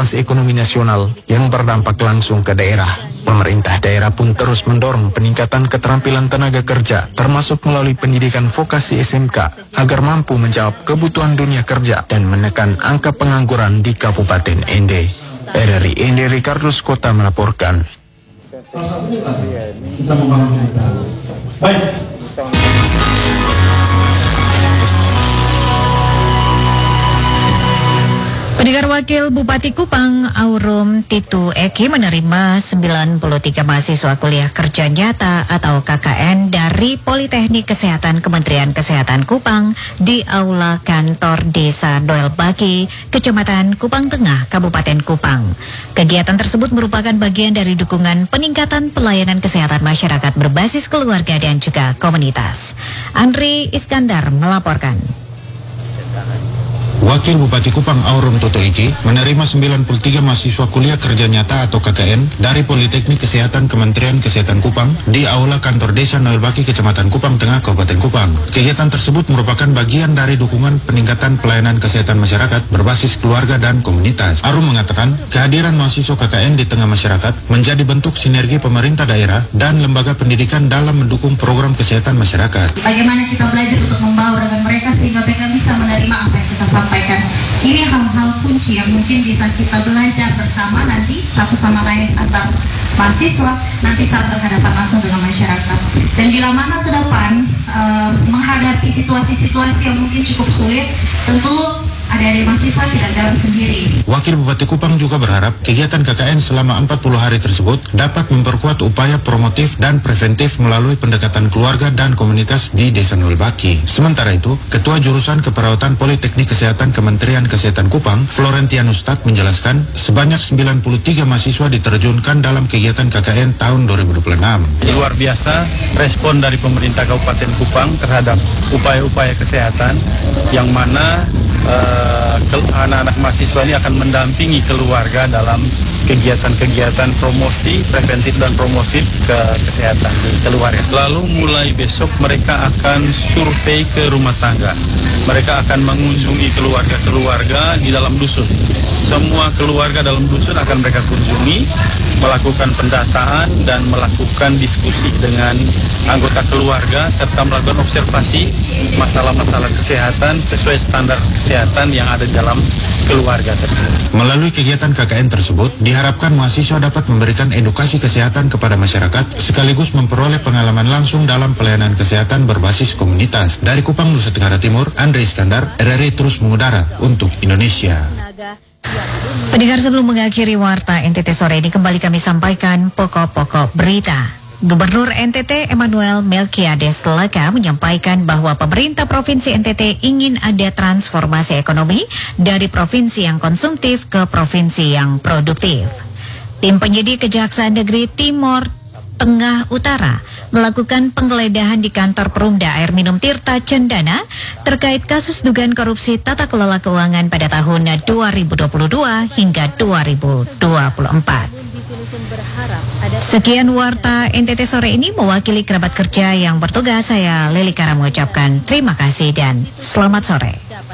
situasi ekonomi nasional yang berdampak langsung ke daerah. Pemerintah daerah pun terus mendorong peningkatan keterampilan tenaga kerja, termasuk melalui pendidikan vokasi SMK, agar mampu menjawab kebutuhan dunia kerja dan menekan angka pengangguran di Kabupaten Ende. RRI Ende Ricardus Kota melaporkan. Kita membangun cerita. Baik. Pendengar, Wakil Bupati Kupang Aurum Titu Eki menerima 93 mahasiswa kuliah kerja nyata atau KKN dari Politeknik Kesehatan Kementerian Kesehatan Kupang di Aula Kantor Desa Doel Baki, Kecamatan Kupang Tengah, Kabupaten Kupang. Kegiatan tersebut merupakan bagian dari dukungan peningkatan pelayanan kesehatan masyarakat berbasis keluarga dan juga komunitas. Andri Iskandar melaporkan. Wakil Bupati Kupang Aurum Titu Eki menerima 93 mahasiswa kuliah kerja nyata atau KKN dari Politeknik Kesehatan Kementerian Kesehatan Kupang di Aula Kantor Desa Doel Baki, Kecamatan Kupang Tengah, Kabupaten Kupang. Kegiatan tersebut merupakan bagian dari dukungan peningkatan pelayanan kesehatan masyarakat berbasis keluarga dan komunitas. Aurum mengatakan, kehadiran mahasiswa KKN di tengah masyarakat menjadi bentuk sinergi pemerintah daerah dan lembaga pendidikan dalam mendukung program kesehatan masyarakat. Bagaimana kita belajar untuk membaur dengan mereka sehingga mereka bisa menerima apa yang kita sampaikan. Ini hal-hal kunci yang mungkin bisa kita belajar bersama nanti satu sama lain antar mahasiswa nanti saat berhadapan langsung dengan masyarakat. Dan bila mana ke depan menghadapi situasi-situasi yang mungkin cukup sulit, tentu adik-adik mahasiswa tidak jalan sendiri. Wakil Bupati Kupang juga berharap kegiatan KKN selama 40 hari tersebut dapat memperkuat upaya promotif dan preventif melalui pendekatan keluarga dan komunitas di Desa Doel Baki. Sementara itu, Ketua Jurusan Keperawatan Politeknik Kesehatan Kementerian Kesehatan Kupang, Florentianus Tat menjelaskan sebanyak 93 mahasiswa diterjunkan dalam kegiatan KKN tahun 2026. Luar biasa respon dari pemerintah Kabupaten Kupang terhadap upaya-upaya kesehatan yang mana anak-anak mahasiswa ini akan mendampingi keluarga dalam kegiatan-kegiatan promosi, preventif dan promotif ke kesehatan di keluarga. Lalu mulai besok mereka akan survei ke rumah tangga. Mereka akan mengunjungi keluarga-keluarga di dalam dusun. Semua keluarga dalam dusun akan mereka kunjungi, melakukan pendataan dan melakukan diskusi dengan anggota keluarga serta melakukan observasi masalah-masalah kesehatan sesuai standar kesehatan yang ada dalam keluarga tersebut. Melalui kegiatan KKN tersebut, diharapkan mahasiswa dapat memberikan edukasi kesehatan kepada masyarakat sekaligus memperoleh pengalaman langsung dalam pelayanan kesehatan berbasis komunitas. Dari Kupang, Nusa Tenggara Timur, Andri Iskandar, RRI terus mengudara untuk Indonesia. Pendengar, sebelum mengakhiri Warta NTT sore ini, kembali kami sampaikan pokok-pokok berita. Gubernur NTT Emmanuel Melkiades Leka menyampaikan bahwa pemerintah Provinsi NTT ingin ada transformasi ekonomi dari provinsi yang konsumtif ke provinsi yang produktif. Tim penyidik Kejaksaan Negeri Timur Tengah Utara melakukan penggeledahan di kantor Perumda Air Minum Tirta Cendana terkait kasus dugaan korupsi tata kelola keuangan pada tahun 2022 hingga 2024. Sekian Warta NTT sore ini, mewakili kerabat kerja yang bertugas, saya Lili Kara mengucapkan terima kasih dan selamat sore.